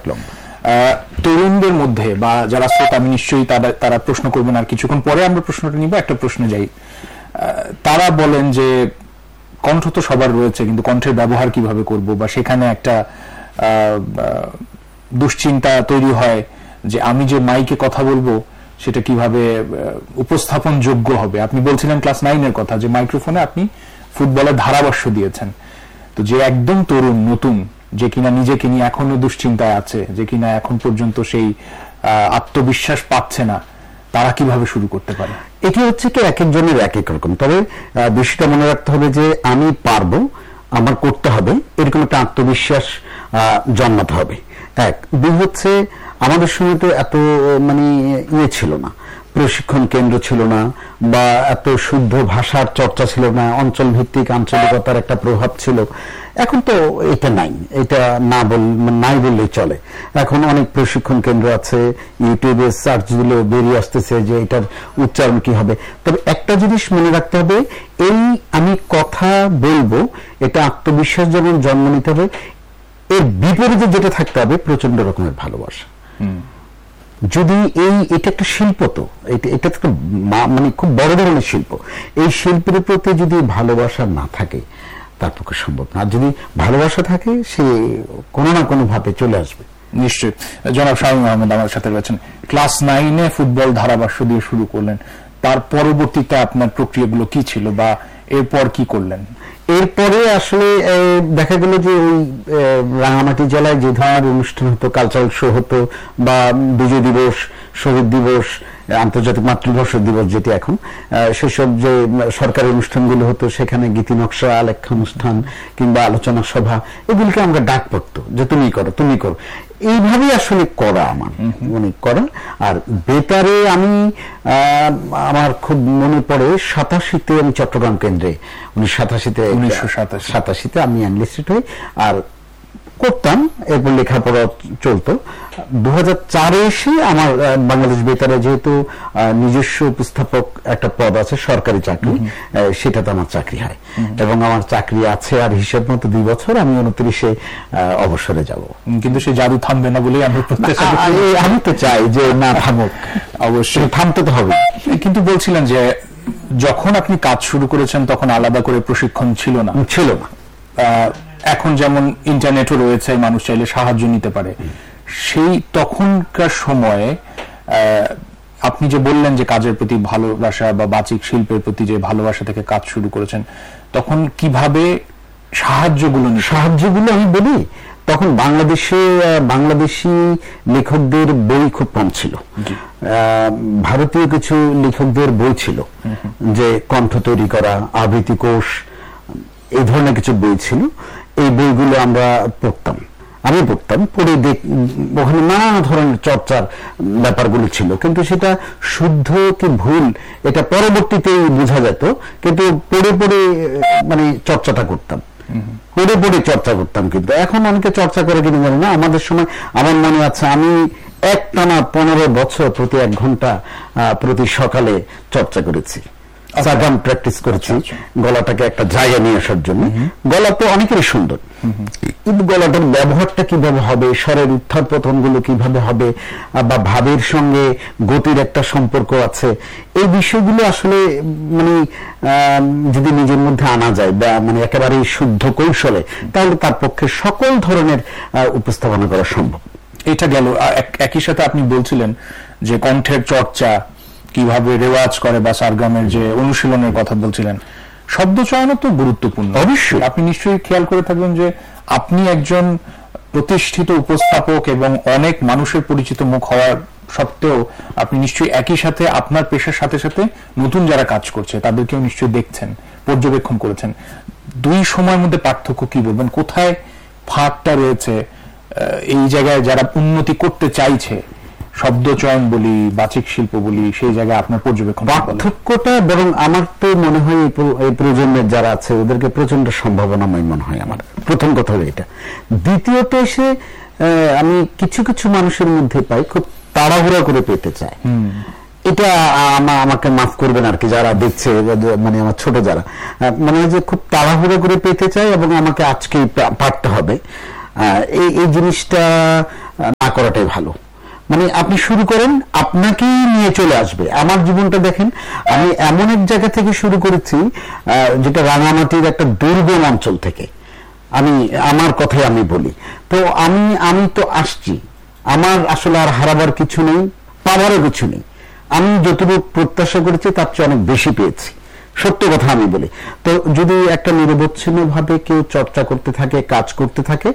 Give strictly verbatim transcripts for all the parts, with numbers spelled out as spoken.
তরুণদের মধ্যে বা যারা শ্রোতা, আমি নিশ্চয়ই তারা তারা প্রশ্ন করবেন, আর কিছুক্ষণ পরে আমরা প্রশ্নটা নিব। একটা প্রশ্নে যাই। তারা বলেন যে কণ্ঠ তো সবার রয়েছে, কিন্তু কণ্ঠের ব্যবহার কিভাবে করব, বা সেখানে একটা দুশ্চিন্তা তৈরি হয় যে আমি যে মাইকে কথা বলবো সেটা কিভাবে উপস্থাপন যোগ্য হবে। আপনি বলছিলেন ক্লাস নাইনের কথা, যে মাইক্রোফোনে আপনি ফুটবলের ধারাভাষ্য দিয়েছেন। তো যে একদম তরুণ নতুন, যে কিনা নিজেকে নিয়ে এখনো দুশ্চিন্তায় আছে, যে কিনা এখন পর্যন্ত সেই আত্মবিশ্বাস পাচ্ছে না, তারা কিভাবে শুরু করতে পারে? এটি হচ্ছে কি এক একজনের এক এক রকম। তবে বিষয়টা মনে রাখতে হবে যে আমি পারবো, আমার করতে হবে, এরকম একটা আত্মবিশ্বাস জন্মাতে হবে। এক। দুই হচ্ছে আমাদের সময় তো এত মানে ইয়ে ছিল না, প্রশিক্ষণ কেন্দ্র ছিল না, বা এত শুদ্ধ ভাষার চর্চা ছিল না, অঞ্চল ভিত্তিক আঞ্চলিকতার একটা প্রভাব ছিল। এখন তো এটা নাই, এটা না বল নাই বললেই চলে। এখন অনেক প্রশিক্ষণ কেন্দ্র আছে, ইউটিউবে সার্চ দিলেও বেরিয়ে আসতেছে যে এটার উচ্চারণ কি হবে। তবে একটা জিনিস মনে রাখতে হবে, এই আমি কথা বলবো, এটা আত্মবিশ্বাস যেমন জন্ম নিতে হবে, এর বিপরীতে যেটা থাকতে হবে প্রচন্ড রকমের ভালোবাসা। যদি এই এটা একটা শিল্প, তো এটা এটা একটা মানে খুব বড় ধরনের শিল্প। এই শিল্পের প্রতি যদি ভালোবাসা না থাকে তার পক্ষে সম্ভব না। আর যদি ভালোবাসা থাকে সে কোনো না কোনো ভাবে চলে আসবে। নিশ্চয়ই। জনাব শামীম আহমেদ আমার সাথে রয়েছেন। ক্লাস নাইনে ফুটবল ধারাভাষ্য দিয়ে শুরু করলেন, তার পরবর্তীতে আপনার প্রক্রিয়াগুলো কি ছিল, বা এরপর কি করলেন? এরপরে আসলে দেখা গেল যে ওই রাঙামাটি জেলায় যে ধরনের অনুষ্ঠান হতো, কালচারাল শো হতো, বা বিজয় দিবস, শহীদ দিবস, আন্তর্জাতিক মাতৃভাষ দিবস যেটি এখন, সেসব যে সরকারি অনুষ্ঠানগুলো হতো, সেখানে গীতি নকশা, আলেখ্য অনুষ্ঠান কিংবা আলোচনা সভা, এগুলিকে আমরা ডাক পড়তো যে তুমি করো তুমি করো, এইভাবেই আসলে করা আমার মনে করা। আর বেতারে আমি আমার খুব মনে পড়ে সাতাশিতে আমি চট্টগ্রাম কেন্দ্রে উনিশশো সাতাশিতে উনিশশো সাতাশিতে আমি এনলিস্টেড হই আর করতাম। এরপর লেখাপড়া চলতো। দু হাজার চারে এসে আমার বাংলাদেশ বেতারে যেহেতু নিজস্ব উপস্থাপক একটা পদ আছে, সরকারি চাকরি, সেটাতে আমার চাকরি হয় এবং আমার চাকরি আছে আর হিসেব মতো দুই বছর। আমি উনত্রিশে অবসরে যাব, কিন্তু সে জাদু থামবে না বলেই আমি আমি তো চাই যে না থামুক, অবশ্যই থামতে তো হবে। কিন্তু বলছিলেন যে যখন আপনি কাজ শুরু করেছেন তখন আলাদা করে প্রশিক্ষণ ছিল না ছিল না এখন যেমন ইন্টারনেটও রয়েছে, মানুষ চাইলে সাহায্য নিতে পারে। সেই তখনকার সময়ে আপনি যে বললেন যে কাজের প্রতি ভালোবাসা বা বাচিক শিল্পের প্রতি যে ভালোবাসা থেকে কাজ শুরু করেছেন, তখন কিভাবে সাহায্যগুলো সাহায্যগুলো আমি বলি, তখন বাংলাদেশে বাংলাদেশি লেখকদের বই খুব কম ছিল। ভারতীয় কিছু লেখকদের বই ছিল, যে কণ্ঠ তৈরি করা, আবৃত্তি কোষ, এই ধরনের কিছু বই ছিল। এই বইগুলো আমরা পড়তাম, আমি পড়তাম, পড়ে দেখ ওখানে নানা ধরনের চর্চার ব্যাপারগুলো ছিল, কিন্তু সেটা শুদ্ধ কি ভুল এটা পরবর্তীতেই বোঝা যেত। কিন্তু পড়ে পড়ে মানে চর্চাটা করতাম, পড়ে পড়ে চর্চা করতাম। কিন্তু এখন অনেকে চর্চা করে কিনা জানি না। আমাদের সময় আমার মনে আছে আমি এক টানা পনেরো বছর প্রতি এক ঘন্টা প্রতি সকালে চর্চা করেছি, সাগাম প্র্যাকটিস করেছি, গলাটাকে একটা জায়গা নিয়ে আসার জন্য। গলা তো অনেকেরই সুন্দর, কিন্তু গলাটার ব্যবহারটা কিভাবে হবে, স্বরের উত্থান পতন গুলো কিভাবে হবে, বা ভাবের সঙ্গে গতির একটা সম্পর্ক আছে, এই বিষয়গুলো আসলে মানে যদি নিজের মধ্যে আনা যায় বা মানে একেবারে শুদ্ধ কৌশলে, তাহলে তার পক্ষে সকল ধরনের উপস্থাপনা করা সম্ভব। এটা গেল। একই সাথে আপনি বলছিলেন যে কণ্ঠের চর্চা কিভাবে রেওয়াজ করে বা সারগামের যে অনুশীলনের কথা বলছিলেন, শব্দ চয়নও তো গুরুত্বপূর্ণ। অবশ্যই আপনি নিশ্চয়ই খেয়াল করে থাকবেন যে আপনি একজন প্রতিষ্ঠিত উপস্থাপক এবং অনেক মানুষের পরিচিত মুখ হওয়ার সত্ত্বেও আপনি নিশ্চয়ই একই সাথে আপনার পেশার সাথে সাথে নতুন যারা কাজ করছে তাদেরকেও নিশ্চয়ই দেখছেন, পর্যবেক্ষণ করেছেন। দুই সময়ের মধ্যে পার্থক্য কি বলবেন? কোথায় ফাঁকটা রয়েছে? এই জায়গায় যারা উন্নতি করতে চাইছে, শব্দ চয়ন বলি, বাচিক শিল্প বলি, সেই জায়গায় আপনার পর্যবেক্ষণ? পার্থক্যটা বরং আমার তো মনে হয় এই প্রজন্মের যারা আছে ওদেরকে প্রচন্ড সম্ভাবনাময় মনে হয় আমার। প্রথম কথা হলো এটা। দ্বিতীয়ত এসে আমি কিছু কিছু মানুষের মধ্যে পাই খুব তাড়াহুড়া করে পেতে চায়। এটা আমাকে মাফ করবেন আর কি যারা দেখছে, মানে আমার ছোট যারা, মানে যে খুব তাড়াহুড়া করে পেতে চায় এবং আমাকে আজকেই পারতে হবে, এই এই জিনিসটা করাটাই ভালো। মানে আপনি শুরু করেন, আপনাকেই নিয়ে চলে আসবে। আমার জীবনটা দেখেন, আমি এমন এক জায়গা থেকে শুরু করেছি যেটা রাঙামাটির একটা দুর্গম অঞ্চল থেকে। আমি আমার কথাই আমি বলি, তো আমি আমি তো আসছি, আমার আসলে আর হারাবার কিছু নেই, পাওয়ারও কিছু নেই। আমি যতটুকু প্রত্যাশা করেছি তার চেয়ে অনেক বেশি পেয়েছি, সত্য কথা আমি বলি। তো যদি একটা নিরবচ্ছিন্ন ভাবে কেউ চর্চা করতে থাকে, কাজ করতে থাকে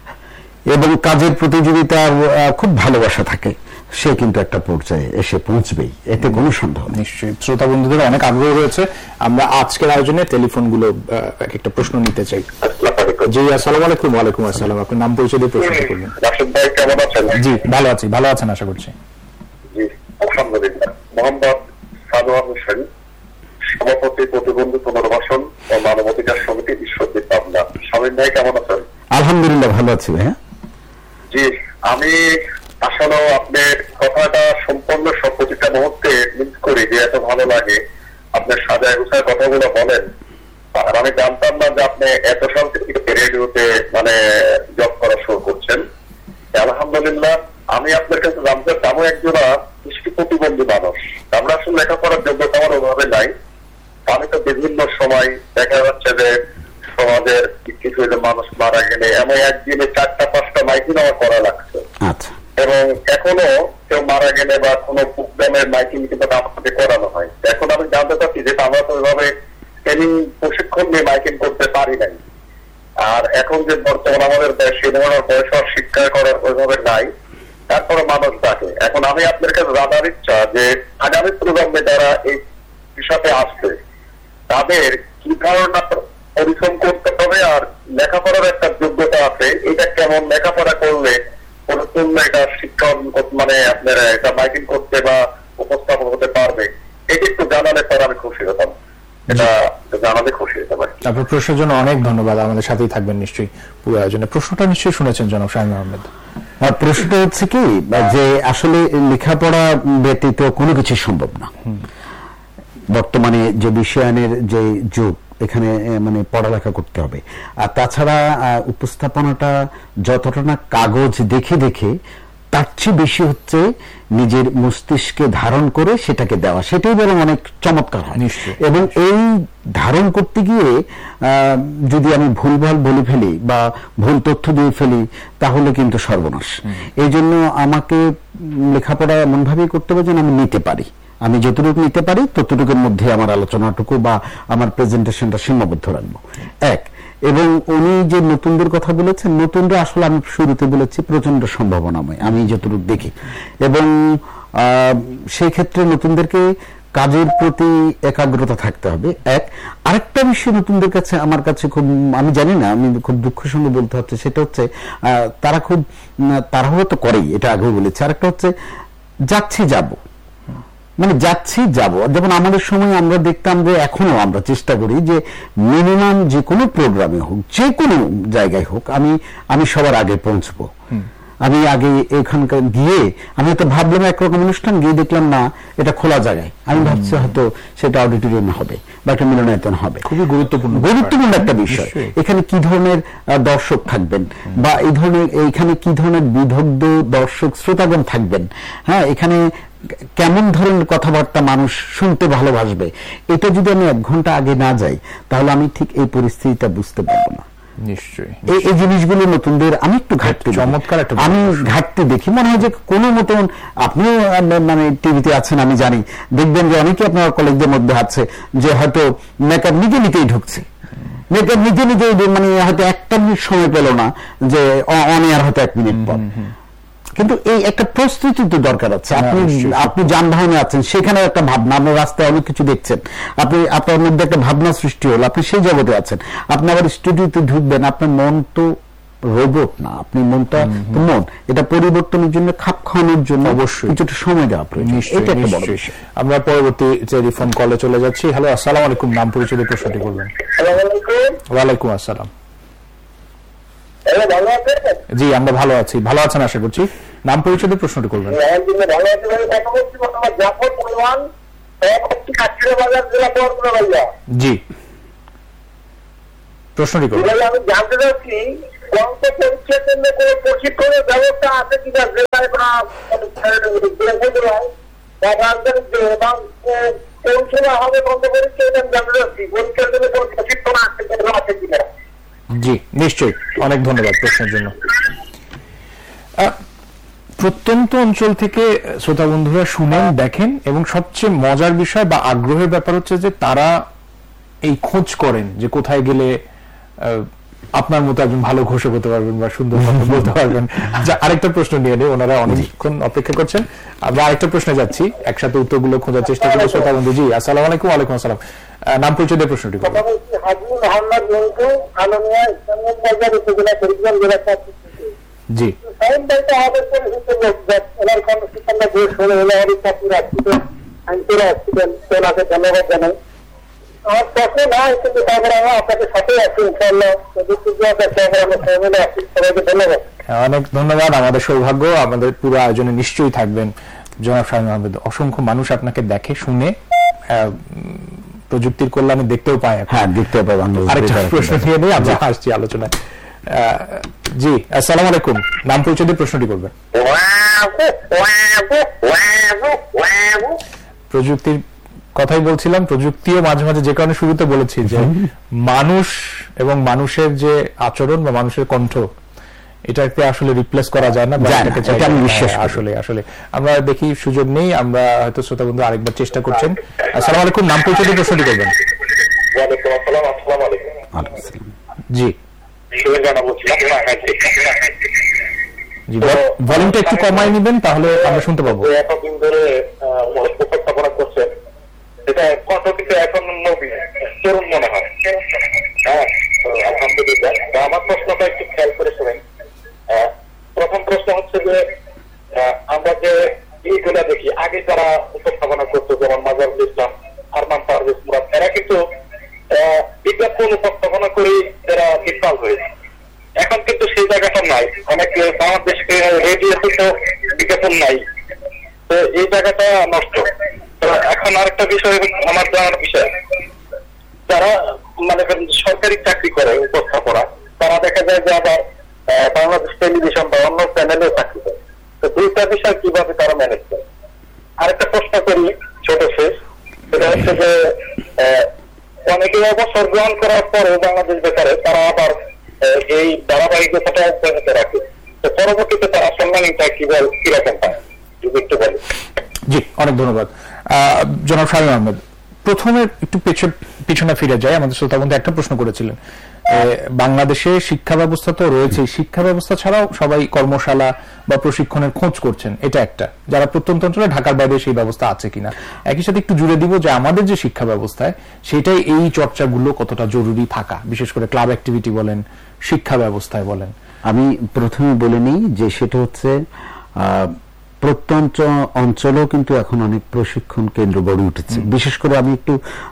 এবং কাজের প্রতি যদি তার খুব ভালোবাসা থাকে, সে কিন্তু একটা পর্যায়ে এসে পৌঁছবেই, এতে কোনো সন্দেহ নেই। নিশ্চয়ই শ্রোতা বন্ধুদের অনেক আগ্রহ রয়েছে। আমরা আজকের আয়োজনে টেলিফোন গুলো এক একটা প্রশ্ন নিতে চাই। জি আসসালামু আলাইকুম। ওয়ালাইকুম আসসালাম। আপনার নাম পরিচয় দিয়ে প্রশ্ন করবেন। রাশেদ ভাই কেমন আছেন? জি ভালো আছি। ভালো আছেন আশা করছি? জি আলহামদুলিল্লাহ। মোহাম্মদ সানোয়ার হোসেন, সভাপতি প্রতিবন্ধী পুনর্বাসন ও মানবাধিকার সমিতি, ঈশ্বরদী, পাবনা। স্বামীন ভাই কেমন আছেন? আলহামদুলিল্লাহ ভালো আছি ভাইয়া। জি আমি আসলে আপনার কথাটা সম্পূর্ণ সব প্রতিটা মুহূর্তে মিস করি, যে এত ভালো লাগে আপনার সাজায় গুছায় কথাগুলো বলেন। আর আমি জানতাম না যে আপনি এত সাল থেকে রেডিওতে মানে জব করা শুরু করছেন। আলহামদুলিল্লাহ। আমি আপনার কাছে জানতে চাবো, একজনা দৃষ্টি প্রতিবন্ধী মানুষ, আমরা আসলে লেখাপড়ার যোগ্যতা আমার ওভাবে নাই। আমি তো বিভিন্ন সময় দেখা যাচ্ছে যে সমাজের কিছু মানুষ মারা গেলে এমন একদিনে চারটা পাঁচটা মাইকিং আমার করা লাগছে। আচ্ছা। এবং এখনো কেউ মারা গেলে বা কোনো প্রোগ্রামের মাইকিং কিন্তু আমাকে করানো হয়। এখন আমি জানতে চাচ্ছি যে আমরা তো ওইভাবে ট্রেনিং প্রশিক্ষণ নিয়ে মাইকিং করতে পারি নাই। আর এখন যে বর্তমান আমাদের সে ধরনের বয়স আর শিক্ষা করার ওইভাবে নাই, তারপরে মানুষ ডাকে। এখন আমি আপনার কাছে জানার ইচ্ছা যে আগামী প্রজন্মে যারা এই বিষয়ে আসবে তাদের কি ধারণা পরিশ্রম করতে হবে, আর লেখাপড়ার একটা যোগ্যতা আছে, এটা কেমন লেখাপড়া করলে পরিপূর্ণ এটা শিক্ষা মানে আপনারা এটা মাইকিং করতে বা উপস্থাপন হতে পারবে, এটা একটু জানালে পর আমি খুশি হতাম। এটা জানালে খুশি হতাম। আপনার প্রশ্নের জন্য অনেক ধন্যবাদ। আমাদের সাথেই থাকবেন নিশ্চয়ই পুরো আয়োজনে। প্রশ্নটা নিশ্চয়ই শুনেছেন জনাব শামীম আহমেদ। আর প্রশ্নটা হচ্ছে কি যে আসলে লেখাপড়া ব্যতীত কোনো কিছু সম্ভব না। বর্তমানে যে বিশ্বায়নের যে যুগ, এখানে মানে পড়ালেখা করতে হবে। আর তাছাড়া উপস্থাপনাটা যতটা না কাগজ দেখে দেখে, তার চেয়ে বেশি হচ্ছে নিজের মস্তিষ্কে ধারণ করে সেটাকে দেওয়া, সেটাই বরং অনেক চমৎকার হয়। এবং এই ধারণ করতে গিয়ে যদি আমি ভুলভাল বলে ফেলি বা ভুল তথ্য দিয়ে ফেলি, তাহলে কিন্তু সর্বনাশ। এই জন্য আমাকে লেখাপড়া এমন ভাবেই করতে হবে যেন আমি নিতে পারি, আমি যতটুকু নিতে পারি ততটুকুর মধ্যে আমার আলোচনাটুকু বা আমার প্রেজেন্টেশনটা সীমাবদ্ধ রাখবো। এক, এবং উনি যে নতুনদের কথা বলেছেন, নতুনরা আসলে আমি শুরুতে বলেছি প্রচন্ড সম্ভাবনাময় আমি যতটুকু দেখি। এবং সেই ক্ষেত্রে নতুনদেরকে কাজের প্রতি একাগ্রতা থাকতে হবে। এক, আরেকটা বিষয় নতুনদের কাছে আমার কাছে খুব, আমি জানি না, আমি খুব দুঃখের সঙ্গে বলতে হচ্ছে, সেটা হচ্ছে তারা খুব তাড়াহুড়ো তো করেই, এটা আগেও বলেছে। আরেকটা হচ্ছে যাচ্ছি যাব, মানে যাচ্ছি যাব। যেমন আমাদের সময় আমরা দেখতাম যে, এখনো আমরা চেষ্টা করি যে মিনিমাম যে কোনো প্রোগ্রামে হোক, যে কোনো জায়গায় হোক, আমি আমি সবার আগে পৌঁছবো। আমি আগে এখানকার গিয়ে আমি তো ভাবলাম একরকম অনুষ্ঠান, গিয়ে দেখলাম না এটা খোলা জায়গায়, আমি ভাবছি হয়তো সেটা অডিটোরিয়াম হবে বা একটা মিলনায়তন হবে। খুবই গুরুত্বপূর্ণ গুরুত্বপূর্ণ একটা বিষয়। এখানে কি ধরনের দর্শক থাকবেন বা এই ধরনের এইখানে কি ধরনের বিদগ্ধ দর্শক শ্রোতাগণ থাকবেন, হ্যাঁ, এখানে কেমন ধরনের কথাবার্তা মানুষ শুনতে ভালোবাসবে, এটা যদি আমি এক ঘন্টা আগে না যাই, তাহলে আমি ঠিক এই পরিস্থিতিটা বুঝতে পারবো না। নিশ্চয়ই এই জিনিসগুলো নতুনদের আমি একটু ঘাটতি, চমৎকার একটা আমি ঘাটতি দেখি। মনে হয় যে কোনো মতন, আপনিও মানে টিভিতে আছেন আমি জানি, দেখবেন যে অনেকে আপনার কলেজদের মধ্যে আছে যে হয়তো মেকআপ নিজে নিজেই ঢুকছে, মেকআপ নিজে নিজেই, মানে হয়তো একটা মিনিট সময় পেল না যে অন এয়ার হয়তো এক মিনিট পর। কিন্তু এই একটা প্রস্তুতি তো দরকার আছে। আপনি আপনি যানবাহনে আছেন, সেখানে একটা ভাবনা, আপনার রাস্তায় অনেক কিছু দেখছেন, আপনি আপনার মধ্যে একটা ভাবনা সৃষ্টি হল, আপনি সেই জগতে আছেন। আপনি আবার স্টুডিওতে ঢুকবেন, আপনার মন তো রোবট না, আপনি মনটা তো মন, এটা পরিবর্তনের জন্য, খাপ খাওয়ানোর জন্য অবশ্যই কিছুটা সময় দেওয়া প্রয়োজন। এটা একটা বড় বিষয়। আমরা পরবর্তী টেলিফোন কলে চলে যাচ্ছি। হ্যালো, আসসালামু আলাইকুম। নাম পরিচয় দিয়ে প্রশ্নটি করবেন। ওয়ালাইকুম আসসালাম। জি আমরা ভালো আছি। ভালো আছেন আশা করছি। নাম পরিচয় দিয়ে প্রশ্নটি করবেন। জি প্রশ্নটি করবেন। আমি জানতে চাচ্ছি কণ্ঠ পরীক্ষার জন্য কোনো প্রশিক্ষণের ব্যবস্থা আছে কিনা জেলায় বা রাজধানীতে, এবং কোন সময় হবে কণ্ঠ পরীক্ষা, এটা আমি জানতে চাচ্ছি। পরীক্ষার জন্য কোনো প্রশিক্ষণ আছে কিনা? জি নিশ্চয়ই, অনেক ধন্যবাদ প্রশ্নের জন্য। প্রত্যন্ত অঞ্চল থেকে শ্রোতা বন্ধুরা শুনেন, দেখেন, এবং সবচেয়ে মজার বিষয় বা আগ্রহের ব্যাপার হচ্ছে যে তারা এই খোঁজ করেন যে কোথায় গেলে আপনার মতো একজন ভালো ঘোষক হতে পারবেন বা সুন্দর কথা বলতে পারবেন। আচ্ছা, আরেকটা প্রশ্ন নিয়ে নেই, ওনারা অনেকক্ষণ অপেক্ষা করছেন। আমরা আরেকটা প্রশ্নে যাচ্ছি, একসাথে উত্তরগুলো খোঁজার চেষ্টা করবো। শ্রোতা বন্ধু, জি আসসালামু আলাইকুম। ওয়ালাইকুম আসসালাম। নাম পরিচয় দিয়ে প্রশ্নটি করবেন। জি ধন্যবাদ জানাই। আমার প্রশ্ন নয়, কিন্তু তারপরে আমরা আপনাদের সাথে আছি ইনশাআল্লাহ। ধন্যবাদ, অনেক ধন্যবাদ। আমাদের সৌভাগ্য, আমাদের পুরো আয়োজনে নিশ্চয়ই থাকবেন জনাব শামীম আহমেদ। অসংখ্য মানুষ আপনাকে দেখে, শুনে, প্রযুক্তির কল্যাণে দেখতেও পায়। হ্যাঁ, দেখতে পাই। আরেকটা প্রশ্ন নিয়ে নিয়ে আমরা আসছি আলোচনায়। জি আসসালামু আলাইকুম। নাম পরিচয় দিয়ে প্রশ্নটি করবেন। প্রযুক্তির কথাই বলছিলাম, প্রযুক্তিও মাঝে মাঝে, যে কারণে শুরুতে বলেছি যে মানুষ এবং মানুষের যে আচরণ বা মানুষের কণ্ঠ, এটাকে আসলে রিপ্লেস করা যায় না। আসলে আসলে আমরা দেখি সুযোগ নেই, আমরা হয়তো শ্রোতা বন্ধু আরেকবার চেষ্টা করছেন। আসসালামু আলাইকুম। নাম পরিচয় দিয়ে প্রশ্নটি করবেন। জি জি ভলিউমটা একটু কমায় নেবেন, তাহলে আমরা শুনতে পাবো। এতদিন ধরে উপস্থাপনা করছেন, এটা কত কিন্তু এখন নবীন তরুণ মনে হয়। হ্যাঁ, আলহামদুলিল্লাহ। আমার প্রশ্নটা একটু খেয়াল করে শুনেন। প্রথম প্রশ্ন হচ্ছে যে আমরা যে এইগুলা দেখি, আগে যারা উপস্থাপনা করতো, যেমন মাজারুল ইসলাম, আরমান পারভেজ মুরাদ, এরা কিন্তু বিজ্ঞাপন উপস্থাপনা করে যারা বিফল হয়েছে। এখন কিন্তু সেই জায়গাটা নাই। অনেক বাংলাদেশকে রেডিওতে তো বিজ্ঞাপন নাই, তো এই জায়গাটা নষ্ট। এখন আরেকটা বিষয় আমার জানার বিষয়, যারা মানে সরকারি চাকরি করে উপস্থাপনা, তারা দেখা যায় যে আবার বাংলাদেশ টেলিভিশন বা অন্য চ্যানেলেও চাকরি করে। তো দুইটা বিষয় কিভাবে তারা ম্যানেজ করে? আরেকটা প্রশ্ন করি, ছোট শেষ, সেটা হচ্ছে যে অনেকে অবসর গ্রহণ করার পরেও বাংলাদেশ বেকারে তারা আবার এই ধারাবাহিকতাটা অব্যাহত রাখে। তো পরবর্তীতে তারা সম্মানিত কিরকম পায়, যদি একটু বলি। জি অনেক ধন্যবাদ জনাব শামীম আহমেদ। প্রথমে একটু পিছনে ফিরে যায়। আমাদের শ্রোতা বন্ধু একটা প্রশ্ন করেছিলেন, বাংলাদেশে শিক্ষা ব্যবস্থা তো রয়েছে, শিক্ষা ব্যবস্থা ছাড়াও সবাই কর্মশালা বা প্রশিক্ষণের খোঁজ করছেন, এটা একটা। যারা প্রত্যন্ত অঞ্চলে, ঢাকার বাইরে সেই ব্যবস্থা আছে কিনা। একই সাথে একটু জুড়ে দিব যে আমাদের যে শিক্ষা ব্যবস্থায়, সেটাই এই চর্চাগুলো কতটা জরুরি থাকা, বিশেষ করে ক্লাব অ্যাক্টিভিটি বলেন, শিক্ষা ব্যবস্থায় বলেন। আমি প্রথমে বলে নিই যে সেটা হচ্ছে প্রত্যন্ত অঞ্চলেও কিন্তু এখন অনেক প্রশিক্ষণ কেন্দ্র গড়ে উঠেছে। বিশেষ করে আমি একটু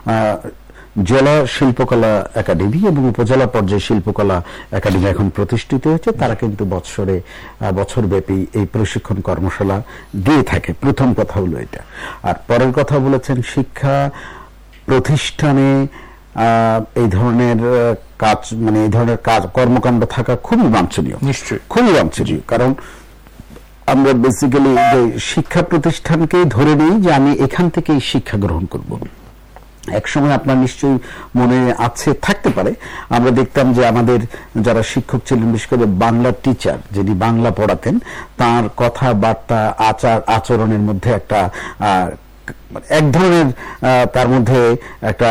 জেলা শিল্পকলা একাডেমি এবং উপজেলা পর্যায়ে শিল্পকলা একাডেমি এখন প্রতিষ্ঠিত হয়েছে। তারা কিন্তু বছরে বছরব্যাপী এই প্রশিক্ষণ কর্মশালা দিয়ে থাকে। প্রথম কথা হলো এটা। আর পরের কথা বলেছেন, শিক্ষা প্রতিষ্ঠানে এই ধরনের কাজ, মানে এই ধরনের কাজ কর্মকাণ্ড থাকা খুবই বাঞ্ছনীয়। নিশ্চয়ই খুবই বাঞ্ছনীয়। কারণ আমরা বেসিক্যালি যে শিক্ষা প্রতিষ্ঠানকেই ধরে নিই যে আমি এখান থেকেই শিক্ষা গ্রহণ করব। এক সময় আপনার নিশ্চয়ই মনে আছে, থাকতে পারে, আমরা দেখতাম যে আমাদের যারা শিক্ষক ছিলেন, বিশেষ করে বাংলার টিচার যিনি বাংলা পড়াতেন, তার কথাবার্তা, আচার আচরণের মধ্যে একটা এক ধরনের তার মধ্যে একটা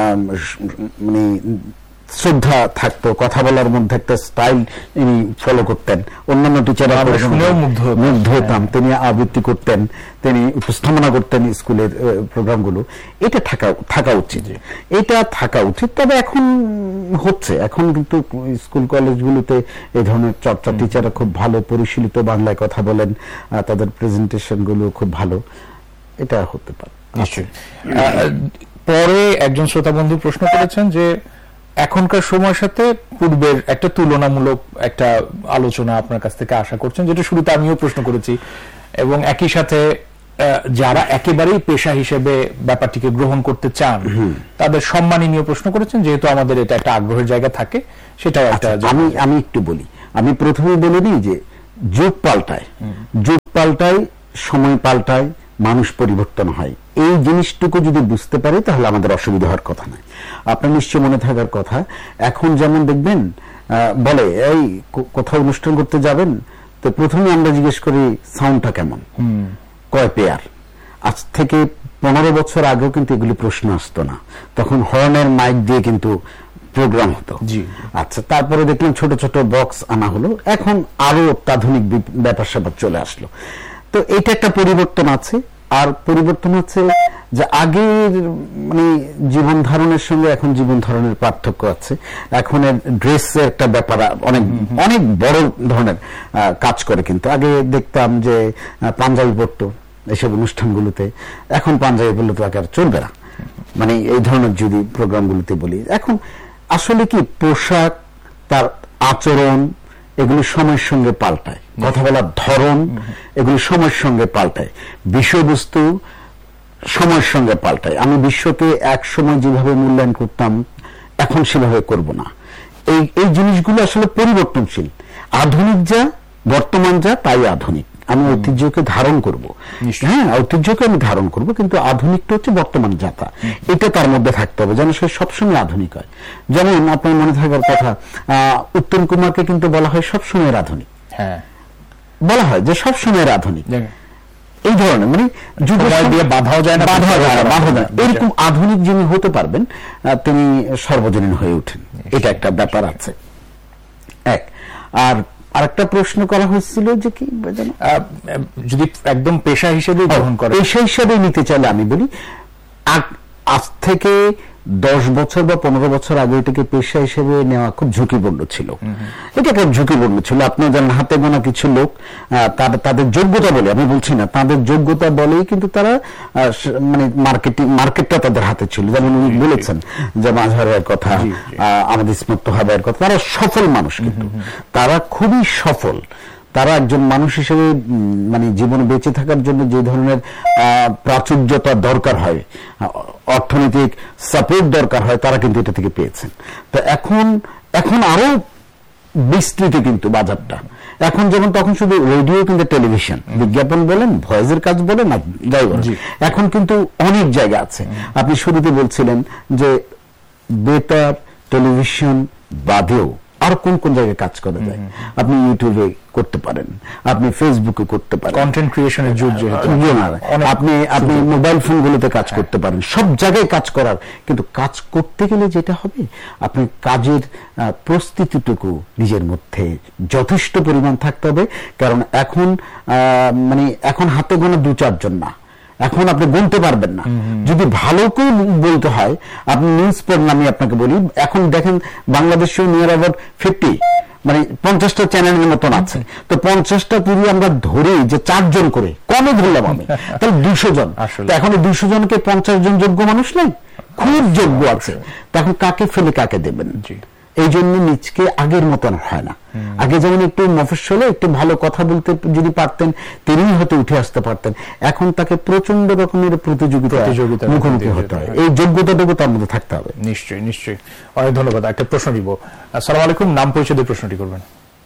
মানে শ্রদ্ধা থাকতো, কথা বলার মধ্যে একটা স্টাইল ইনি ফলো করতেন। অন্যান্য টিচাররা মুগ্ধ হতাম। তিনি আবৃত্তি করতেন, তিনি উপস্থাপনা করতেন স্কুলের প্রোগ্রামগুলো। এটা থাকা থাকা উচিত, এটা থাকা উচিত। তবে এখন হচ্ছে, এখন কিন্তু স্কুল কলেজগুলোতে এই ধরনের চর্চা, টিচাররা খুব ভালো পরিশীলিত বাংলায় কথা বলেন, তাদের প্রেজেন্টেশন গুলো খুব ভালো। এটা হতে পারে নিশ্চয়ই। পরে একজন শ্রোতা বন্ধু প্রশ্ন করেছেন যে এখনকার সময়ের সাথে পূর্বের একটা তুলনামূলক একটা আলোচনা আপনার কাছ থেকে আশা করছেন, যেটা শুরুতে আমিও প্রশ্ন করেছি, এবং একই সাথে যারা একেবারেই পেশা হিসেবে ব্যাপারটিকে গ্রহণ করতে চান তাদের সম্মানী নিয়ে প্রশ্ন করেছেন, যেহেতু আমাদের এটা একটা আগ্রহের জায়গা থাকে, সেটাও একটা। আমি আমি একটু বলি, আমি প্রথমে বলে দিই যে যুগ পাল্টায়, যুগ পাল্টায়, সময় পাল্টায়, মানুষ পরিবর্তন হয়। এই জিনিসটুকু যদি বুঝতে পারি তাহলে আমাদের অসুবিধা হওয়ার কথা নয়। আপনার নিশ্চয় মনে থাকার কথা, এখন যেমন দেখবেন বলে এই কোথাও অনুষ্ঠান করতে যাবেন তো প্রথমে আমরা জিজ্ঞেস করি সাউন্ডটা কেমন, কয় পেয়ার। আজ থেকে পনেরো বছর আগেও কিন্তু এগুলি প্রশ্ন আসতো না, তখন হর্নের মাইক দিয়ে কিন্তু প্রোগ্রাম হতো। আচ্ছা, তারপরে দেখলাম ছোট ছোট বক্স আনা হলো, এখন আরো অত্যাধুনিক ব্যাপার স্যাপার চলে আসলো। তো এটা একটা পরিবর্তন আছে। আর পরিবর্তন হচ্ছে যে আগের মানে জীবন ধারণের সঙ্গে এখন জীবন ধারণের পার্থক্য আছে। এখন ড্রেসের একটা ব্যাপার অনেক অনেক বড় ধরনের কাজ করে। কিন্তু আগে দেখতাম যে পাঞ্জাবি পরতো এসব অনুষ্ঠানগুলোতে, এখন পাঞ্জাবি পরলে তো আর চলবে না, মানে এই ধরনের যদি প্রোগ্রামগুলোতে বলি। এখন আসলে কি পোশাক, তার আচরণ, এগুলি সময়ের সঙ্গে পাল্টায়, কথা বলার ধরন এগুলি সময়ের সঙ্গে পাল্টায়, বিষয়বস্তু সময়ের সঙ্গে পাল্টায়। আমি বিশ্বকে এক সময় যেভাবে মূল্যায়ন করতাম এখন সেভাবে করব না। এই এই জিনিসগুলো আসলে পরিবর্তনশীল। আধুনিক যা, বর্তমান যা, তাই আধুনিক। আমি ঐতিহ্যকে ধারণ করব, হ্যাঁ ঐতিহ্যকে আমি ধারণ করব, কিন্তু আধুনিকটা হচ্ছে বর্তমান যাতা, এটা তার মধ্যে থাকতে হবে যেন সে সবসময় আধুনিক হয়। যেমন আপনার মনে থাকার কথা, উত্তম কুমারকে কিন্তু বলা হয় সবসময়ের আধুনিক, হ্যাঁ বলা হয় যে সবসময়ের আধুনিক। এই ধরনের মানে বাধাও যায় না, বাধা যায় না, বাধা যায় এরকম আধুনিক যিনি হতে পারবেন তিনি সর্বজনীন হয়ে ওঠেন, এটা একটা ব্যাপার আছে। এক আর আরেকটা প্রশ্ন করা হয়েছিল যে কি যদি একদম পেশা হিসেবে গ্রহণ করে, পেশা হিসেবে নিতে চাইলে আমি বলি আজ থেকে দশ বছর বা পনেরো বছর আগে এটাকে পেশা হিসেবে নেওয়া খুব ঝুঁকিপূর্ণ ছিল। এটা খুব ঝুঁকিপূর্ণ ছিল। আপনি জানেন হাতে গোনা কিছু লোক তাদের যোগ্যতা বলে, আমি বলছি না, তাদের যোগ্যতা বলেই কিন্তু তারা মানে মার্কেটিং মার্কেটটা তাদের হাতে ছিল। যেমন উনি বলেছেন যে মাঝহারের কথা, আমাদের ইসমত তোহাবের কথা, তারা সফল মানুষ, কিন্তু তারা খুবই সফল। তারা একজন মানুষ হিসেবে মানে জীবনে বেঁচে থাকার জন্য যে ধরনের প্রাচুর্যতা দরকার হয়, অর্থনৈতিক সাপোর্ট দরকার হয়, তারা কিন্তু এটা থেকে পেয়েছেন। তো এখন এখন আরো বিস্তৃত কিন্তু বাজারটা। এখন যেমন তখন শুধু রেডিও কিন্তু টেলিভিশন, বিজ্ঞাপন বলেন, ভয়েসের কাজ বলেন, না যাই বলেন, এখন কিন্তু অনেক জায়গা আছে। আপনি শুরুতে বলছিলেন যে বেতার, টেলিভিশন বাদেও আর কোন কোন জায়গায় কাজ করা যায়। আপনি ইউটিউবে করতে পারেন, আপনি ফেসবুকে করতে পারেন, কন্টেন্ট ক্রিয়েশনের যুগ যেহেতু, আপনি আপনি মোবাইল ফোনগুলোতে কাজ করতে পারেন, সব জায়গায় কাজ করার। কিন্তু কাজ করতে গেলে যেটা হবে, আপনি কাজের প্রস্তুতিটুকু নিজের মধ্যে যথেষ্ট পরিমাণ থাকতে হবে। কারণ এখন মানে এখন হাতে গোনা দু চারজন না, এখন আপনি গুনতে পারবেন না। যদি ভালো করে বলতে হয়, আপনি নিউজ পড়েন, আমি আপনাকে বলি, এখন দেখেন বাংলাদেশে নিয়ার অ্যাবাউট ফিফটি মানে পঞ্চাশটা চ্যানেলের মতন আছে। তো পঞ্চাশটা যদি আমরা ধরি যে চারজন করে, কমে ধরলাম আমি, তাহলে দুশো জন। এখন দুশো জনকে পঞ্চাশ জন যোগ্য মানুষ নেই, খুব যোগ্য আছে। তখন কাকে ফেলে কাকে দেবেন? এই জন্য নিজকে আগের মতন হয় না। আগে যেমন একটু মফস্বলে একটু ভালো কথা বলতে যদি পারতেন, তিনি হয়তো উঠে আসতে পারতেন। এখন তাকে প্রচন্ড রকমের প্রতিযোগিতা মুখোমুখি হতে হয়। এই যোগ্যতাটুকু তার মধ্যে থাকতে হবে। নিশ্চয়ই নিশ্চয়ই অনেক ধন্যবাদ। একটা প্রশ্ন দিব। আসসালামু আলাইকুম, নাম পরিচয় দিয়ে প্রশ্নটি করবেন।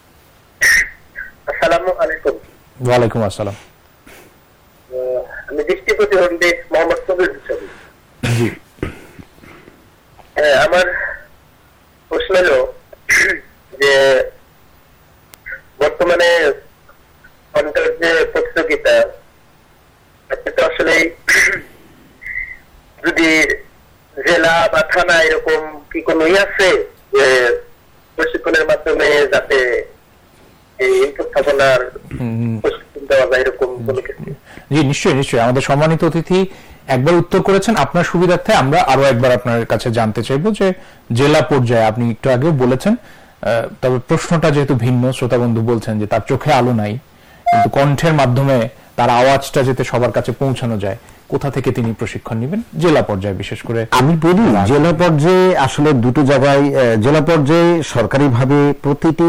আসসালামু আলাইকুম। ওয়ালাইকুম আসসালাম। আমি দৃষ্টি প্রতিবন্ধী মোহাম্মদ কবির হোসেন। জি, আমার প্রশ্ন হলো যে বর্তমানে অন্তর যে প্রতিযোগিতা আসলে যদি জেলা বা থানা এরকম কি কোন ই আছে যে প্রশিক্ষণের মাধ্যমে যাতে এই উপস্থাপনার প্রশিক্ষণ দেওয়া যায় এরকম কোনো কিছু? জি নিশ্চয়ই নিশ্চয়ই। আমাদের সম্মানিত অতিথি একবার উত্তর করেছেন, আপনার সুবিধার্থে আমরা আরো একবার আপনার কাছে জানতে চাইবো যে জেলা পর্যায়ে আপনি একটু আগেও বলেছেন, তবে প্রশ্নটা যেহেতু ভিন্ন, শ্রোতা বন্ধু বলছেন যে তার চোখে আলো নাই, কিন্তু কণ্ঠের মাধ্যমে তার আওয়াজটা যাতে সবার কাছে পৌঁছানো যায় কোথা থেকে তিনি প্রশিক্ষণ নেবেন জেলা পর্যায়ে বিশেষ করে? আমি বলি জেলা পর্যায়ে আসলে দুটো জায়গায়, জেলা পর্যায়ে সরকারিভাবে প্রতিটি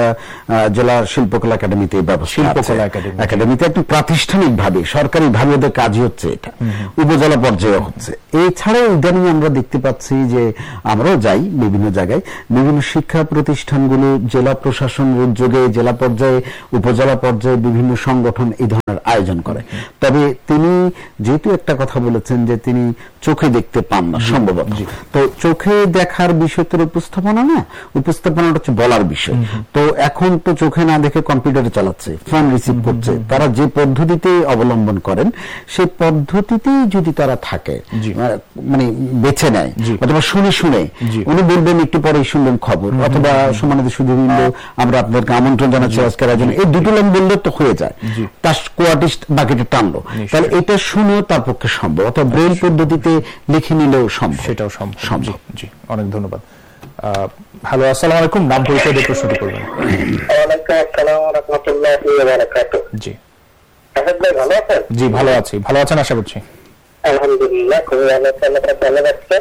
জেলা শিল্পকলা একাডেমিতে ব্যবস্থা, শিল্পকলা একাডেমিতে একটু প্রাতিষ্ঠানিকভাবে সরকারিভাবে ওদের কাজই হচ্ছে এটা, উপজেলা পর্যায়ে হচ্ছে। এছাড়াও ইদানিং আমরা দেখতে পাচ্ছি যে আমরাও যাই বিভিন্ন জায়গায়, বিভিন্ন শিক্ষা প্রতিষ্ঠানগুলো জেলা প্রশাসনের উদ্যোগে জেলা পর্যায়ে উপজেলা পর্যায়ে বিভিন্ন সংগঠন এই ধরনের আয়োজন করে। তবে তিনি যেহেতু একটা কথা বলেছেন যে তিনি চোখে দেখতে পান না সম্ভবত, তো চোখে দেখার বিষয়টার উপস্থাপনা না, উপস্থাপনাটা হচ্ছে বলার বিষয়। তো এখন তো চোখে না দেখে কম্পিউটারে চালাচ্ছে, ফোন রিসিভ করছে, তারা যে পদ্ধতিতে অবলম্বন করেন সেই পদ্ধতিতেই যদি তারা থাকে, মানে বেছে নেয় অথবা শুনে শুনে, উনি বলবেন একটু পরেই শুনলেন খবর, অথবা সম্মানিত সুধীবৃন্দ আমরা আপনাদেরকে আমন্ত্রণ জানাচ্ছি আজকের আয়োজনে, এই দুটো লাইন বললে তো হয়ে যায়, তার কোয়ার্টিস্ট বাকিটা টানলো, তাহলে এটা শুনেও তার পক্ষে সম্ভব, অথবা ব্রেইল পদ্ধতিতে লিখে নিলেও সম্ভব, সেটাও সম্ভব। জি, অনেক ধন্যবাদ। হ্যালো, আসসালামু আলাইকুম, নাম পরিচয় দিয়ে প্রশ্নটি করবেন। ওয়ালাইকুম আসসালাম ওয়া রাহমাতুল্লাহি ওয়া বারাকাতুহু। জি আসাদ ভাই ভালো আছেন? জি ভালো আছি, ভালো আছেন আশা করছি। আলহামদুলিল্লাহ, খুবই ভালো আছেন, ভালো লাগছে।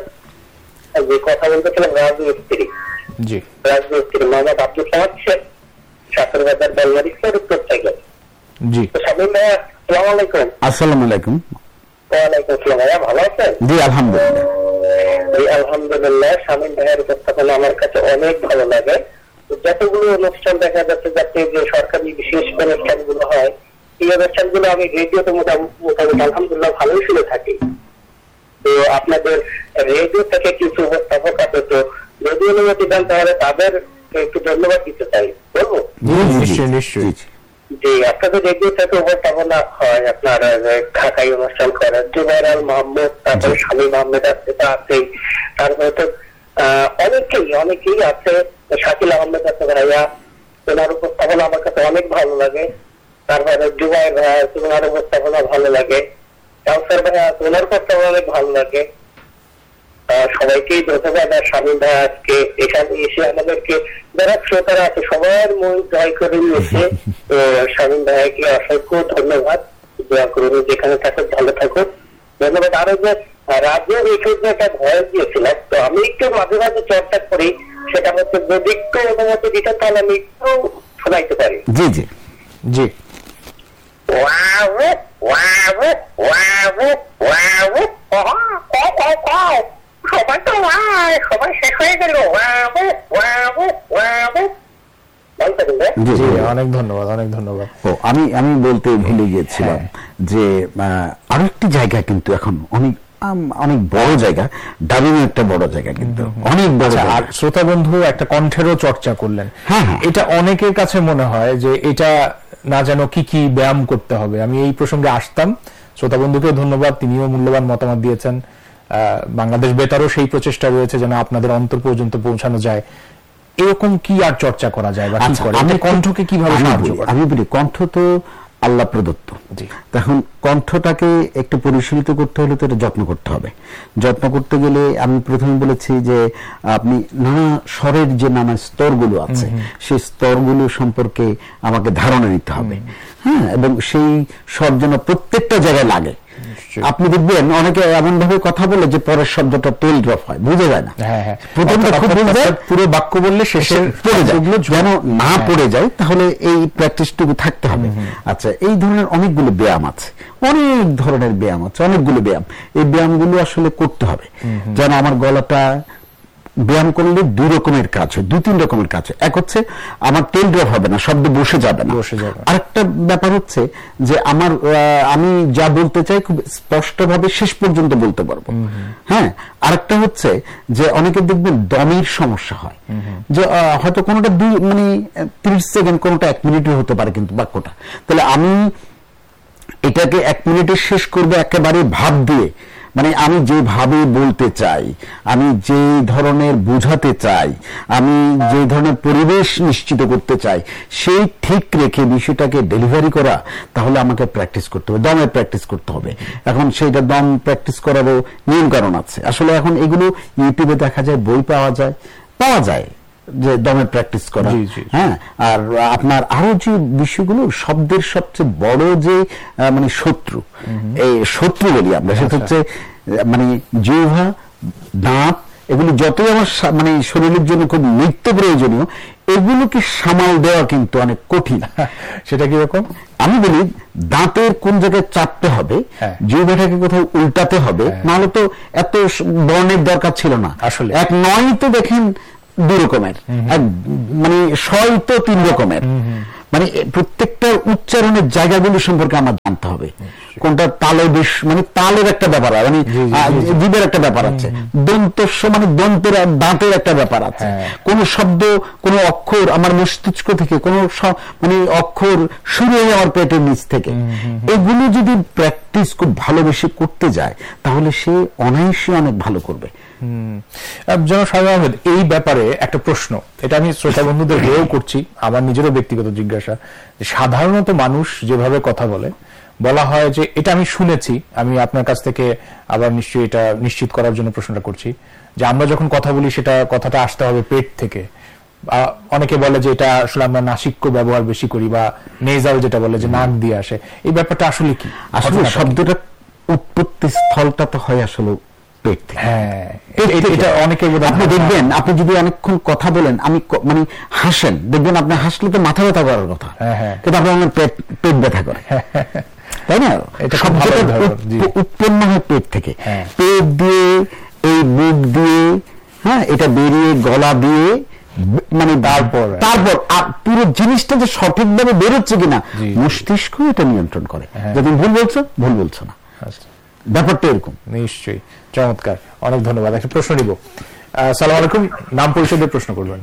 যে কথা বলতেছিলাম রাজমিস্ত্রি, জি রাজমিস্ত্রি মোহাম্মদ আব্দুল সামাদ শেখ, সাতর বাজার বেলমারি উত্তর থেকে। জি শামীম ভাই আসসালামু আলাইকুম। আসসালামু আলাইকুম। ওয়ালাইকুম আসসালাম ভাইয়া, ভালো আছেন? জি আলহামদুলিল্লাহ। জি আলহামদুলিল্লাহ। শামীম ভাইয়ের উপস্থাপনা আমার কাছে অনেক ভালো লাগে। যতগুলো অনুষ্ঠান দেখা যাচ্ছে, যাতে যে সরকারি বিশেষ অনুষ্ঠানগুলো হয়, এই অনুষ্ঠানগুলো আমি রেডিওতে মোটামুটি আলহামদুলিল্লাহ ভালোই শুনে থাকি। তো আপনাদের রেডিও থেকে কিছু উপস্থাপক আছে, তো যদি অনুমতি দেন তাহলে তাদের একটু ধন্যবাদ দিতে চাই, বলবো? নিশ্চয়ই নিশ্চয়ই। জি, আপনাদের রেডিও থেকে উপস্থাপনা হয়, আপনার ঢাকায় অনুষ্ঠান করেন, জুবাইর আল মোহাম্মদ, তারপরে শামীম আহমেদ আছে, আছেই, তারপরে তো আহ অনেকেই অনেকেই আছে, শাকিল আহমেদ আছে ভাইয়া, ওনার উপস্থাপনা আমার কাছে অনেক ভালো লাগে। তারপরে জুবাইর ভাইয়া আছে, ওনার উপস্থাপনা ভালো লাগে। কাউসার ভাইয়া আছে, ওনার উপস্থাপনা অনেক ভালো লাগে। সবাইকেই ধন্যবাদ। আর শামীম ভাই আজকে এখানে এসে আমাদেরকে যারা শ্রোতারা আছে সবার মন জয় করে নিয়েছে। তো শামীম ভাইকে অসংখ্য ধন্যবাদ। দোয়া করুন, যেখানে থাকুক ভালো থাকুক। ধন্যবাদ। আরো যে রাজ্যের এখানে একটা ভয় দিয়েছিলাম, তো আমি একটু মাঝে মাঝে চর্চা করি, সেটা হচ্ছে যদি একটু অনুমতি দিতেন তাহলে আমি একটু শোনাইতে পারি। জি জি জি। সবাই শেষ হয়ে গেল। অনেক ধন্যবাদ, অনেক ধন্যবাদ। ও আমি আমি বলতে ভুলে গিয়েছিলাম যে আরো একটি জায়গা কিন্তু এখন অনেক অনেক বড় জায়গা, ডাবিং একটা বড় জায়গা, কিন্তু অনেক বড়। আর শ্রোতা বন্ধু একটা কণ্ঠেরও চর্চা করলেন, এটা অনেকের কাছে মনে হয় যে এটা না যেন কি কি ব্যায়াম করতে হবে। আমি এই প্রসঙ্গে আসতাম, শ্রোতা বন্ধুকেও ধন্যবাদ, তিনিও মূল্যবান মতামত দিয়েছেন। বাংলাদেশ বেতারও সেই প্রচেষ্টা রয়েছে যেন আপনাদের অন্তর পর্যন্ত পৌঁছানো যায়। এরকম কি আর চর্চা করা যায় বা কি করে, আমি কণ্ঠকে কিভাবে সাহায্য করি? আমি বলি কণ্ঠ তো আল্লাহ প্রদত্ত, তখন কণ্ঠটাকে একটু পরিশীলিত করতে হলে তো এটা যত্ন করতে হবে। যত্ন করতে গেলে আমি প্রথমে বলেছি যে আপনি নানা স্বরের যে নানা স্তরগুলো আছে সেই স্তরগুলো সম্পর্কে আমাকে ধারণা নিতে হবে, হ্যাঁ, এবং সেই স্বর যেন প্রত্যেকটা জায়গায় লাগে। আপনি দেখবেন অনেকে এমন ভাবে কথা বলে যে পরের শব্দটা টেল ড্রপ হয়, বুঝে যায় না। প্রথমটা খুব বুঝে, পুরো বাক্য বললে শেষে পড়ে যায়, যেন না পড়ে যায়। তাহলে এই প্র্যাকটিসটুকু থাকতে হবে। আচ্ছা, এই ধরনের অনেকগুলো ব্যায়াম আছে, অনেক ধরনের ব্যায়াম আছে, অনেকগুলো ব্যায়াম। এই ব্যায়ামগুলো আসলে করতে হবে যেন আমার গলাটা, ব্যায়াম করলে দুই রকমের কাজ হয়, দুই তিন রকমের কাজ হয়। এক হচ্ছে আমার টেল ড্রপ হবে না, শব্দ বসে যাবে না। আরেকটা ব্যাপার হচ্ছে যে আমার আমি যা বলতে চাই খুব স্পষ্টভাবে শেষ পর্যন্ত বলতে পারবো। হ্যাঁ, আরেকটা হচ্ছে যে অনেকে দেখবেন দমের সমস্যা হয়, যে হয়তো কোনোটা দুই মানে ত্রিশ সেকেন্ড, কোনোটা এক মিনিটের হতে পারে কিন্তু বাক্যটা। তাহলে আমি এটাকে এক মিনিটে শেষ করবো একেবারে ভাব দিয়ে, মানে আমি যেভাবে বলতে চাই, আমি যে ধরনের বোঝাতে চাই, আমি যে ধরনের পরিবেশ নিশ্চিত করতে চাই, সেই ঠিক রেখে বিষয়টাকে ডেলিভারি করা, তাহলে আমাকে প্র্যাকটিস করতে হবে, দমের প্র্যাকটিস করতে হবে। এখন সেইটা দম প্র্যাকটিস করারও নিয়ম কারণ আছে। আসলে এখন এগুলো ইউটিউবে দেখা যায়, বই পাওয়া যায়, পাওয়া যায় যে দমে প্র্যাকটিস করা, হ্যাঁ, আর আপনার আরো যে বিষয়গুলো, শব্দের সবচেয়ে বড় যে মানে শত্রু, এই শত্রু বলি আমরা, সেটা হচ্ছে মানে জিহ্বা, দাঁত, এগুলো যতই আমার মানে শরীরের জন্য খুব নিত্য প্রয়োজনীয়, এগুলোকে সামাল দেওয়া কিন্তু অনেক কঠিন। সেটা কিরকম? আমি বলি দাঁতের কোন জায়গায় চাপতে হবে, জিহ্বাটাকে কোথাও উল্টাতে হবে, নাহলে তো এত বর্ণের দরকার ছিল না। আসলে এক নয় তো দেখেন দুই রকমের, এক মানে ছয় তো তিন রকমের, মানে প্রত্যেকটা উচ্চারণের জায়গাগুলো সম্পর্কে আমার জানতে হবে। কোনটা তালে বেশ মানে তালের একটা ব্যাপার, মানে জীবের একটা ব্যাপার আছে, দন্তস্ব মানে দন্তের দাঁতের একটা ব্যাপার আছে। কোন শব্দ, কোন অক্ষর আমার মস্তিষ্ক থেকে, কোন মানে অক্ষর শুরু হয় আমার পেটের নিচ থেকে, এগুলো যদি প্র্যাকটিস খুব ভালোবেসে করতে যায় তাহলে সে অনায়াসে অনেক ভালো করবে। জনাব শামীম আহমেদ, এই ব্যাপারে একটা প্রশ্ন, এটা আমি শ্রোতা বন্ধুদের হয়েও করছি, আমার নিজেরও ব্যক্তিগত জিজ্ঞাসা। সাধারণত মানুষ যেভাবে কথা বলে, বলা হয় যে, এটা আমি শুনেছি, আমি আপনার কাছ থেকে আবার নিশ্চয়ই এটা নিশ্চিত করার জন্য প্রশ্নটা করছি, যে আমরা যখন কথা বলি সেটা কথাটা আসতে হবে পেট থেকে। অনেকে বলে যে এটা আসলে আমরা নাসিক্য ব্যবহার বেশি করি, বা নেজাল যেটা বলে যে নাক দিয়ে আসে। এই ব্যাপারটা আসলে কি? আসলে শব্দটা উৎপত্তি স্থলটা তো হয় আসলে পেট থেকে। হ্যাঁ, এটা অনেকে আপনি দেখবেন, আপনি যদি অনেকক্ষণ কথা বলেন, আমি মানে হাসেন, দেখবেন আপনি হাসলে তো মাথা ব্যথা করার কথা, কিন্তু আপনার আমার পেট পেট ব্যথা করে, তাই না? শব্দটা উৎপন্ন হয় পেট থেকে, পেট দিয়ে, এই মুখ দিয়ে, হ্যাঁ, এটা বেরিয়ে গলা দিয়ে, মানে তারপর তারপর পুরো জিনিসটা যে সঠিকভাবে বেরোচ্ছে কিনা মস্তিষ্ক এটা নিয়ন্ত্রণ করে। যদি ভুল বলছো, ভুল বলছো না, ব্যাপারটা এরকম। নিশ্চয়ই, চমৎকার, অনেক ধন্যবাদ। একটা প্রশ্ন নিব। আসসালামু আলাইকুম, নাম পরিচয় দিয়ে প্রশ্ন করবেন।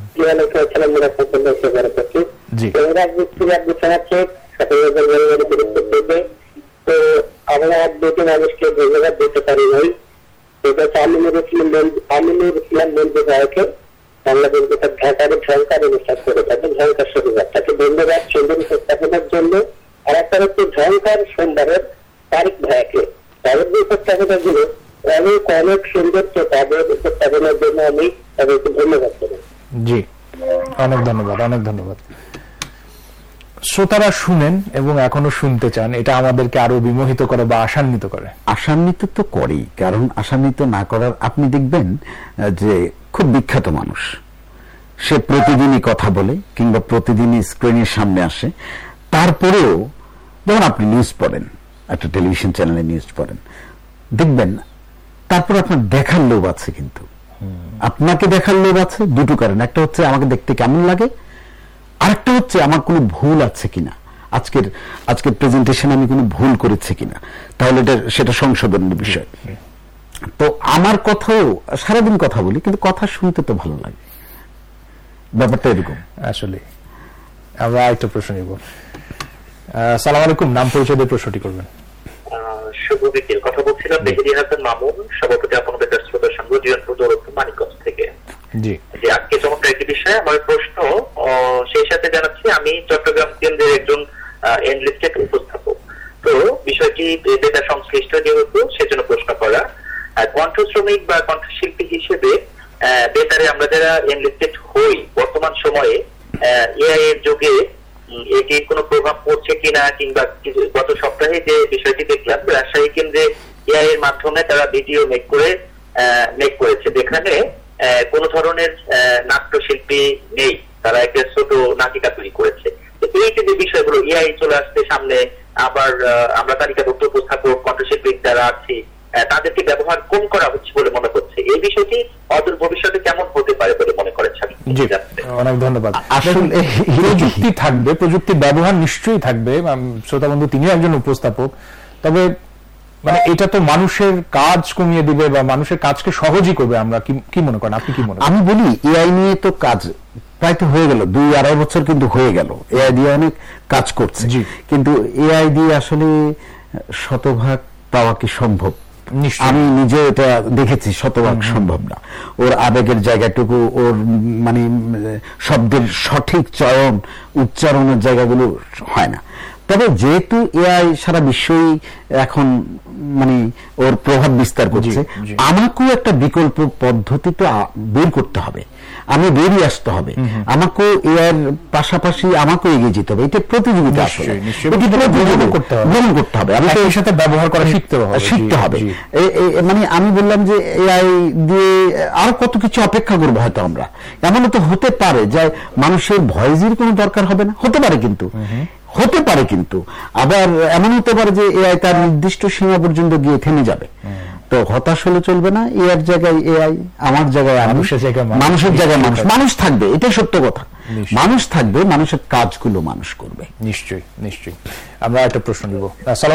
জি, তো আমরা দুটি মানুষকে ধন্যবাদ দিতে পারি নাই, সেটা হচ্ছে আমিনুর ইসলাম আমিনুর ইসলাম বন্ধু ভাইকে বাংলাদেশ ঢাকার ঝঙ্কার অনুষ্ঠান করে থাকেন, ঝঙ্কার শনিবার, তাকে ধন্যবাদ সুন্দর উপস্থাপনার জন্য। আর একটা হচ্ছে ঝঙ্কার সোমবারের তারিক ভাইকে, তাদের যে উপস্থাপনাগুলো অনেক অনেক সুন্দর, তো তাদের উপস্থাপনার জন্য আমি তাদেরকে ধন্যবাদ জানাই। জি, অনেক ধন্যবাদ, অনেক ধন্যবাদ। শ্রোতারা শুনেন এবং এখনো শুনতে চান, এটা আমাদেরকে আরো বিমোহিত করে বা আশান্বিত করে। আশান্বিত তো করেই, কারণ আশান্বিত না করার, আপনি দেখবেন যে খুব বিখ্যাত মানুষ, সে প্রতিদিনই কথা বলে কিংবা প্রতিদিনই স্ক্রিনের সামনে আসে, তারপরেও যখন আপনি নিউজ পড়েন, একটা টেলিভিশন চ্যানেলে নিউজ পড়েন, দেখবেন তারপর আপনার দেখার লোভ আছে, কিন্তু আপনাকে দেখার লোভ আছে দুটো কারণ। একটা হচ্ছে আমাকে দেখতে কেমন লাগে, আরেকটা হচ্ছে আমার কোনো ভুল আছে কিনা, আজকের আজকের প্রেজেন্টেশন আমি কোনো ভুল করেছি কিনা, তাহলে এটা সেটা সংশোধনের বিষয়। তো আমার কথাও সারাদিন কথা বলি, কিন্তু কথা শুনতে তো ভালো লাগে, ব্যাপারটা এরকম। আসলে আমরা একটা প্রশ্ন নিব। আসসালামু আলাইকুম, নাম পরিচয় দিয়ে প্রশ্নটি করবেন। শুভ বিকেল, কথা বলছিলাম মেহেদী হাসান মামুন, সভাপতি আপনাদের শ্রোতার সংঘ জিয়নপুর দৌলতপুর মানিকগঞ্জ থেকে। জি, যে আজকে চমৎকার একটি বিষয়, আমার প্রশ্ন সেই সাথে জানাচ্ছি, আমি চট্টগ্রাম কেন্দ্রের একজন এনলিস্টেড উপস্থাপক। তো বিষয়টি বেতার সংশ্লিষ্ট যেহেতু, সেজন্য প্রশ্ন করা। কণ্ঠ শ্রমিক বা কণ্ঠশিল্পী হিসেবে বেতারে আমরা যারা এনলিস্টেড হই, বর্তমান সময়ে এআই এর যুগে এটির কোনো প্রভাব পড়ছে কিনা, কিংবা গত সপ্তাহে যে বিষয়টি দেখলাম, রাজশাহী কেন্দ্রে এআই এর মাধ্যমে তারা ভিডিও মেক করে মেক করেছে, যেখানে কোন ধরনের নাট্যশিল্পী নেই, তারা একটা ছোট নাটিকা তৈরি করেছে। এই যে বিষয়গুলো এআই চলে আসছে সামনে, আবার আমরা তালিকাভুক্ত উপস্থাপক কণ্ঠশিল্পী যারা আছি তাদেরকে ব্যবহার কম করা হচ্ছে বলে মনে করছে, এই বিষয়টি অদূর ভবিষ্যতে কেমন হতে পারে বলে মনে করেছেন? অনেক ধন্যবাদ। আসলে প্রযুক্তি থাকবে, প্রযুক্তির ব্যবহার নিশ্চয়ই থাকবে। শ্রোতা বন্ধু তিনিও একজন উপস্থাপক, তবে মানে এটা তো মানুষের কাজ কমিয়ে দিবে বা মানুষের কাজকে সহজই করবে, আমরা কি মনে করেন? আপনি কি মনে করেন? আমি বলি এআই নিয়ে তো কাজ প্রায় তো হয়ে গেল, দুই আড়াই বছর কিন্তু হয়ে গেল, এআই দিয়ে অনেক কাজ করছে, কিন্তু এআই দিয়ে আসলে শতভাগ পাওয়া কি সম্ভব? আমি নিজে এটা দেখেছি, শতভাগ সম্ভব না। ওর আবেগের জায়গাটুকু, ওর মানে শব্দের সঠিক চয়ন, উচ্চারণের জায়গাগুলো হয় না। তবে যেহেতু এআই সারা বিশ্বই এখন মানে ওর প্রভাব বিস্তার করছে, আমাকেও একটা বিকল্প পদ্ধতি তো বের করতে হবে। আমি বেরিয়ে আসতে হবে, আমাকে এর পাশাপাশি আমাকে এগিয়ে যেতে হবে। এটা প্রতিযোগিতা, আসলে গ্রহণ করতে হবে, গ্রহণ করতে হবে, আমাকে এর সাথে ব্যবহার করা শিখতে হবে শিখতে হবে মানে আমি বললাম যে এআই দিয়ে আর কত কিছু অপেক্ষা করবো হয়তো আমরা। এমনও তো হতে পারে যে মানুষের ভয়েসের কোনো দরকার হবে না, হতে পারে, কিন্তু হতে পারে কিন্তু আবার এমন হতে পারে যে এআই তার নির্দিষ্ট সীমা পর্যন্ত গিয়ে থেমে যাবে। তো হতাশ হলে চলবে না, এর জায়গায় এআই, আমার জায়গায় মানুষের জায়গায় মানুষের জায়গায় মানুষ মানুষ থাকবে, এটাই সত্য কথা। মানুষ থাকবে, মানুষের কাজগুলো মানুষ করবে। নিশ্চয়ই নিশ্চয়ই। আমরা একটা প্রশ্ন দিব।